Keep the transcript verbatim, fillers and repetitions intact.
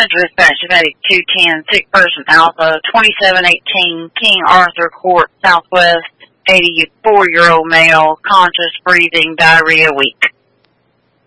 Central Dispatch Medic two ten, sick person Alpha, twenty-seven eighteen, King Arthur Court, Southwest, eighty-four-year-old male, conscious, breathing, diarrhea, weak.